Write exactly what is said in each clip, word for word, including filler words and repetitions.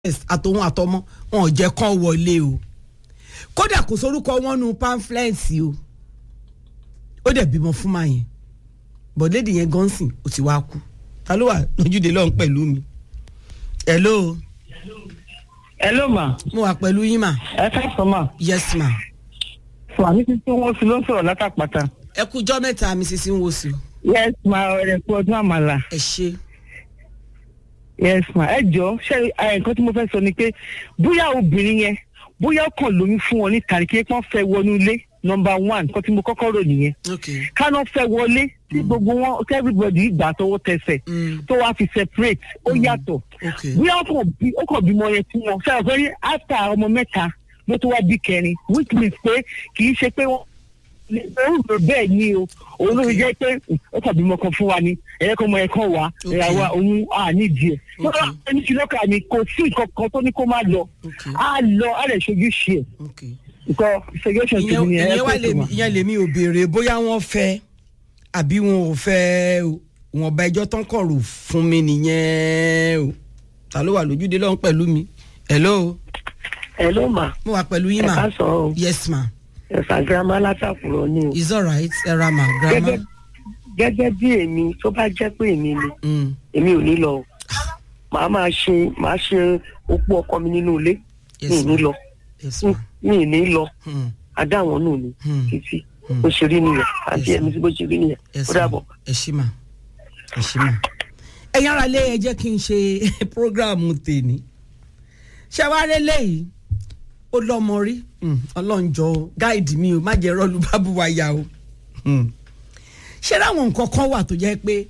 àtòun àtọmọ wọn ò jẹ́ kán wọlé o kódà kò sórúkọ wọn nu pamphlets o ó dẹ̀ bímọ fún máa yẹn bọ̀déèdì yẹn gọ́nsìn ó ti wá kú ta ló wà lójúde lọ́hùn pẹ̀lú mi. hello. hello ma. mo wà pẹ̀lú yín ma. ẹ fẹ́ sọ ma. yes ma. fún àmì títí wọn fi ló ń sọ̀rọ̀ látàpàtà. ẹ kú jọ́ mẹ́ta mi sísí ń wo sí. yes ma ọ̀rẹ́ kú ọdún àmàlà. ẹ ṣe. yes ma ẹ jọ ṣe nǹkan tí mo fẹ́ sọ ni pé bóyá obìnrin yẹn bóyá ó kàn lóyún fún wọn ní tàríkì pọ́n fẹ́ wọnú ilé number one nǹkan tí mo kọ́kọ́ rò nìyẹn. káná fẹ́ wọlé tí gbogbo wọn everybody gbà tọwọ́ tẹsẹ̀ tó wá fi separate ó yàtọ̀ bóyá ó kàn bímọ yẹn fún wọn ṣe àgbẹ̀rí after ọmọ mẹ́ta ló tó wá bí kẹrin which means pé kì í ṣe pé wọ́n orúkọ bẹ́ẹ̀ ni o òun ló fi jẹ́ pé ó kàn bímọ kan fún wa ni ẹ̀yẹ́ kan mọ ẹ̀ kan wá ẹ̀yàwó òun à nídìí ẹ̀. lọ́wọ́ ẹni tí lọ́kà ni kò sí nǹkan kan tó ní kó má lọ á lọ á lè ṣojú ṣe ẹ̀. nǹkan segregation ti ní ẹ̀ ẹ̀ tó ma. ìyẹn lèmi ò béèrè bóyá wọ́n fẹ́ àbí wọn ò fẹ́ wọn bá ẹjọ́ tán kọ̀ rò fún mi nìyẹn o ta ló wà lójúde lọ́hùn pẹ̀lú mi. hello. hello ma. mo wà pẹ̀lú yín ma. ẹ ká sọ o. yes ma. ẹ̀fà girama látàkùrọ̀ ni o. it's alright ẹ̀rà ma girama. gẹ́gẹ́ bí èmi tó bá jẹ́ pé èmi ni èmi ò ní lọ o màá máa ṣe màá ṣe opó ọkọ mi nínú ilé mi ì ní lọ mi ì ní lọ adá àwọn nù ni títí bó ṣe rí nìyẹn àti ẹ̀mí sí bó ṣe rí nìyẹn ó dàbọ̀. ẹ ṣí mà ẹ ṣí mà. ẹ̀yin ara lé ẹ jẹ́ kí n ṣe prógráàmù tèmi ṣé wàá rẹ lẹ́yìn ó lọ́mọ rí ọlọ́njọ́ gáìdì mi ò má jẹ́ rọ́ọ̀lù bábú wa yá o ṣé láwọn nǹkan kan wà tó jẹ́ pé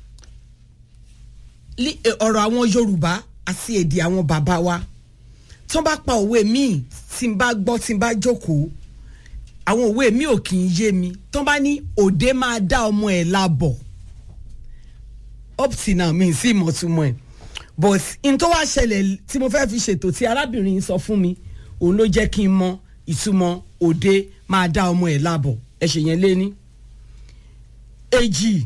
ọ̀rọ̀ àwọn Yorùbá àti èdè àwọn bàbá wa tó bá pa òwe míì tí n bá gbọ́ tí n bá jókòó àwọn òwe mi ò kì í yé mi tó bá ní òde máa dá ọmọ ẹ̀ lábọ̀ up till now mi sí ìmọ̀túnmọ̀ ẹ̀ but n tó wá ṣẹlẹ̀ tí mo fẹ́ fi ṣètò tí arábìnrin sọ fún mi òun ló jẹ́ kí n mọ ìtumọ̀ òde máa dá ọmọ ẹ̀ lábọ̀ ẹ ṣe yẹn lé ní. èjì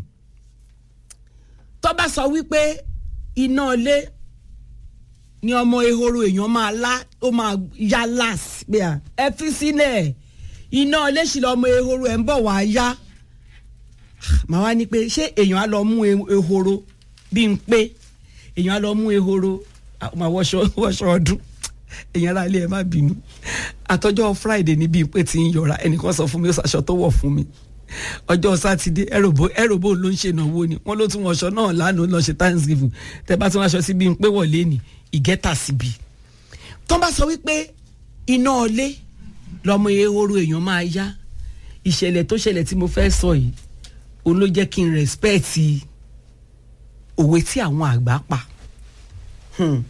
tó bá sọ wípé iná ilé ni ọmọ ehoro èèyàn máa lá ó máa yá láàsì pé à ẹ fi sílẹ̀ iná ilé sì lọ́mọ ehoro ẹ̀ ń bọ̀ wá yá màá wá ní pé ṣé èèyàn á lọ mú ehoro bí n pé èèyàn á lọ mú ehoro máa wọṣọ ọdún èèyàn ara ilé ẹ má bínú àtọjọ́ Friday níbi pé tí ń yọra ẹnìkan sọ fún mi ó ṣaṣọ tó wọ̀ fún mi ọjọ́ sátidé ẹrọ̀bó ẹrọ̀bó ló ń ṣe ìnáwó ni wọ́n ló tún wọṣọ náà lánàá lọ ṣe Thanksgiving tẹ bá tún wáṣọ síbi ń pé wọlé ní ìgẹ́ta síbi tó bá sọ wípé iná ọlé lọmọ ehoro èèyàn máa yá ìṣẹ̀lẹ̀ tó ṣẹlẹ̀ tí mo fẹ́ sọ yìí òun ló jẹ́ kí n rẹ́spẹ̀tì òwe tí àwọn àgbà pa. Hmm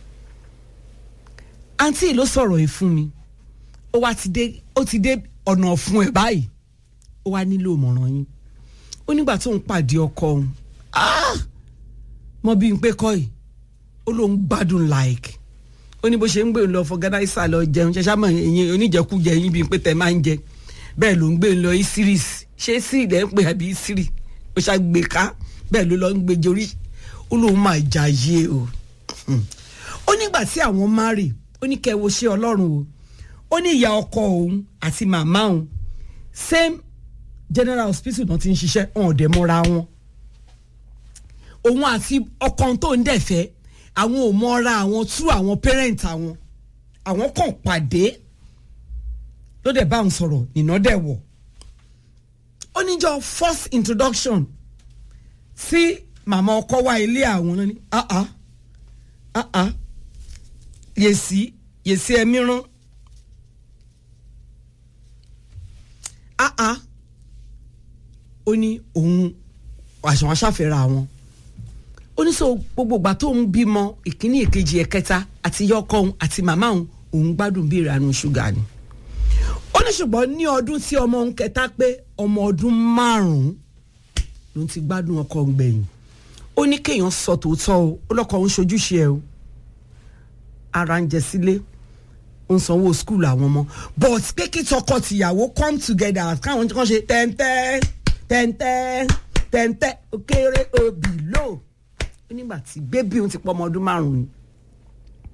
àǹtí ló sọ̀rọ̀ yìí fún mi ó wá ti dé ó ti dé ọ̀nà fún ẹ̀ báyìí ó wá nílò ìmọ̀ràn yín ó nígbà tó ń pàdé ọkọ òun mọ bí n pé kọ́ yìí ó lóun gbádùn like ó ní bó ṣe ń gbé lọ fọgànáísà lọ jẹun ṣẹṣẹ mọ ẹyin oníjẹkújẹ yín bí n pé tẹ máa ń jẹ bẹ́ẹ̀ ló ń gbé lọ isiris ṣé sírì lẹ́ ń pè àbí isiri ó ṣàgbé ká bẹ́ẹ̀ ló lọ ń gbé jorí ó lóun máa jà yé o ó nígbà tí àwọn márì ó ní kẹ́ wo ṣe ọlọ́run o ó ní ìyá ọkọ òun àti màmá òun same general hospital náà ti ń ṣiṣẹ́ ọ̀hún ọ̀dẹ̀ mọ́ra wọn òun àti ọkọ tó ń dẹ̀fẹ́ àwọn ò mọ́ra àwọn tú àwọn parent àwọn àwọn kàn pàdé ló dẹ̀ bá òun sọ̀rọ̀ nìna dẹ̀ wọ̀ ó níjọ́ first introduction sí màmá ọkọ wá ilé àwọn náà ní ah ah ah ah yèsí yèsí ẹ̀mí rán ah ah ó ní òun àṣàwọn aṣáfẹ́ra àwọn ó ní sọ gbogbo ìgbà tó ń bímọ ìkíní ìkejì ẹ̀kẹta àti yọkọ òun àti màmá òun òun gbádùn bí ìranu ṣúgà ni ó ní ṣùgbọ́n ní ọdún tí ọmọ òun kẹta pé ọmọ ọdún márùn-ún ló ti gbádùn ọkọ gbẹ̀yìn ó ní kéèyàn sọ tòótọ́ o ó lọ́kọ òun ṣojúṣe ẹ̀ o ara ń jẹ sílé ó ń sanwó skul àwọn ọmọ but pé kí tọkọ tìyàwó come together káwọn kan ṣe tẹ́ntẹ́ tẹ́ntẹ́ tẹ́ntẹ́ òkèrè òbí lò nígbà tí bébí òun ti pọ̀ ọmọ ọdún márùn-ún